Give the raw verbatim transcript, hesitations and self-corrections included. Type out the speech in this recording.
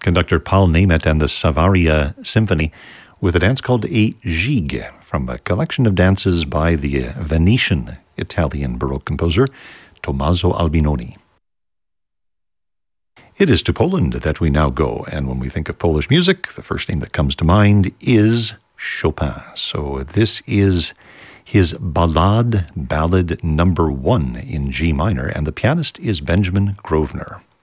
conductor Paul Nemeth and the Savaria Symphony with a dance called a gigue from a collection of dances by the Venetian Italian Baroque composer Tommaso Albinoni. It is to Poland that we now go, and when we think of Polish music, the first name that comes to mind is Chopin. So this is his Ballade, Ballad number one in G minor, and the pianist is Benjamin Grosvenor.